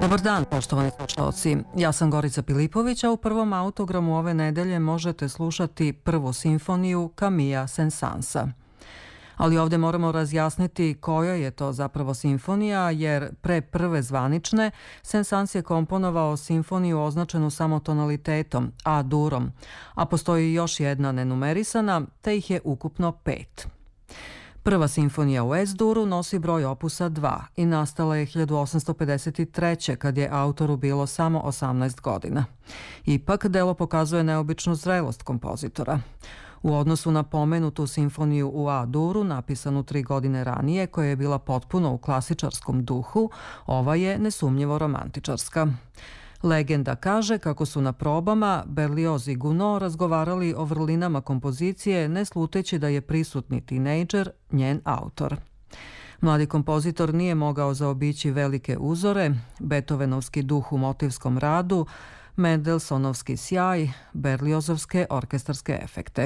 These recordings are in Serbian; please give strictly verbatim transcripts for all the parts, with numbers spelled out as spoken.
Dobar dan, poštovani slušalci. Ja sam Gorica Pilipović, a u prvom autogramu ove nedelje možete slušati prvu simfoniju Camilla Saint-Saënsa. Ali ovdje moramo razjasniti koja je to zapravo simfonija, jer pre prve zvanične Saint-Saëns je komponovao simfoniju označenu samo tonalitetom, A-durom, a postoji još jedna nenumerisana, te ih je ukupno pet. Prva simfonija u S-duru nosi broj opusa dva i nastala je hiljadu osamsto pedeset treće. kad je autoru bilo samo osamnaest godina. Ipak, delo pokazuje neobičnu zrelost kompozitora. U odnosu na pomenutu simfoniju u A-duru, napisanu tri godine ranije, koja je bila potpuno u klasičarskom duhu, ova je nesumnjivo romantičarska. Legenda kaže kako su na probama Berlioz i Gounod razgovarali o vrlinama kompozicije, ne sluteći da je prisutni tinejdžer njen autor. Mladi kompozitor nije mogao zaobići velike uzore, Beethovenovski duh u motivskom radu, Mendelsonovski sjaj, Berliozovske orkestarske efekte.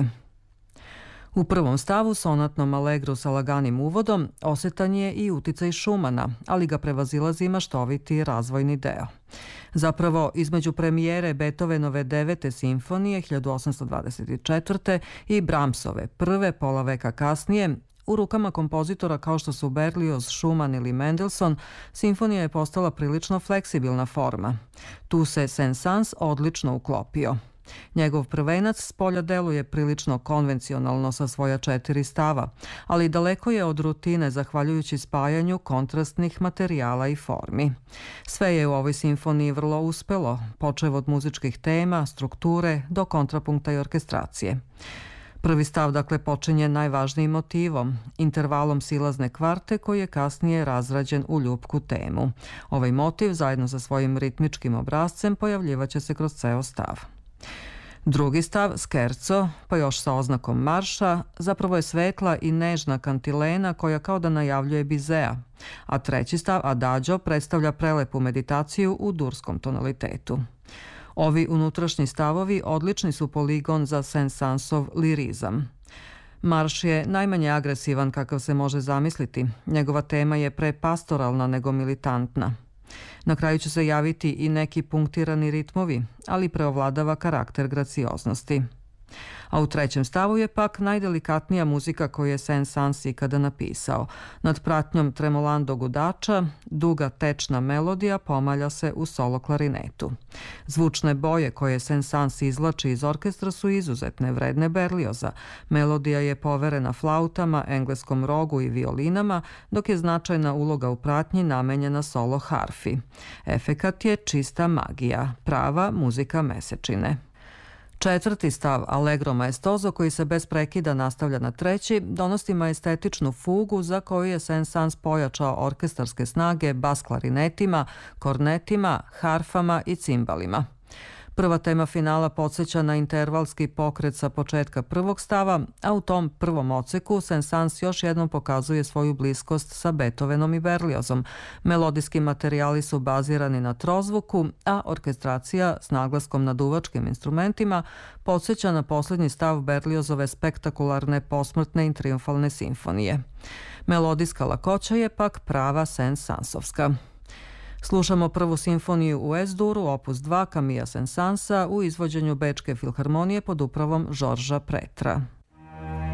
U prvom stavu, sonatnom allegru sa laganim uvodom, osetan je i uticaj Schumana, ali ga prevazilazi maštoviti razvojni deo. Zapravo, između premijere Beethovenove devete simfonije hiljadu osamsto dvadeset četvrte. i Brahmsove prve pola veka kasnije, u rukama kompozitora kao što su Berlioz, Schumann ili Mendelssohn, simfonija je postala prilično fleksibilna forma. Tu se Saint-Saëns odlično uklopio. Njegov prvenac s polja deluje prilično konvencionalno sa svoja četiri stava, ali daleko je od rutine zahvaljujući spajanju kontrastnih materijala i formi. Sve je u ovoj simfoniji vrlo uspelo, počev od muzičkih tema, strukture do kontrapunkta i orkestracije. Prvi stav dakle počinje najvažnijim motivom, intervalom silazne kvarte koji je kasnije razrađen u ljubku temu. Ovaj motiv zajedno sa svojim ritmičkim obrazcem pojavljivaće se kroz ceo stav. Drugi stav, skerco, pa još sa oznakom marša, zapravo je svetla i nežna kantilena koja kao da najavljuje Bizea, a treći stav, adagio, predstavlja prelepu meditaciju u durskom tonalitetu. Ovi unutrašnji stavovi odlični su poligon za Saint-Saënsov lirizam. Marš je najmanje agresivan kakav se može zamisliti. Njegova tema je pre pastoralna nego militantna. Na kraju će se javiti i neki punktirani ritmovi, ali preovladava karakter gracioznosti. A u trećem stavu je pak najdelikatnija muzika koju je Saint-Saëns ikada napisao. Nad pratnjom tremolando gudača, duga tečna melodija pomalja se u solo klarinetu. Zvučne boje koje Saint-Saëns izvlači iz orkestra su izuzetne, vredne Berlioza. Melodija je poverena flautama, engleskom rogu i violinama, dok je značajna uloga u pratnji namenjena solo harfi. Efekat je čista magija, prava muzika mesečine. Četvrti stav, Allegro maestoso, koji se bez prekida nastavlja na treći, donosi majestetičnu fugu za koju je Saint-Saëns pojačao orkestarske snage bas klarinetima, kornetima, harfama i cimbalima. Prva tema finala podsjeća na intervalski pokret sa početka prvog stava, a u tom prvom odseku Saint-Saëns još jednom pokazuje svoju bliskost sa Beethovenom i Berliozom. Melodijski materijali su bazirani na trozvuku, a orkestracija s naglaskom na duvačkim instrumentima podsjeća na posljednji stav Berliozove spektakularne posmrtne i triumfalne simfonije. Melodijska lakoća je pak prava Saint-Saënsovska. Slušamo prvu simfoniju u S-duru, opus dva Camilla Saint-Saënsa u izvođenju Bečke filharmonije pod upravom Žorža Pretra.